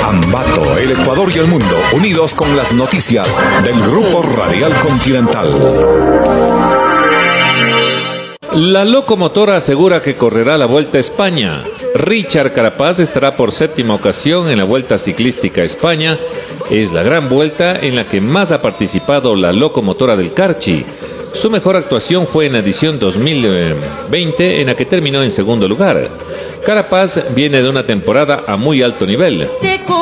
Ambato, el Ecuador y el mundo, unidos con las noticias del Grupo Radial Continental. La locomotora asegura que correrá la Vuelta a España. Richard Carapaz estará por séptima ocasión en la Vuelta Ciclística a España. Es la gran vuelta en la que más ha participado la locomotora del Carchi. Su mejor actuación fue en la edición 2020, en la que terminó en segundo lugar. Carapaz viene de una temporada a muy alto nivel.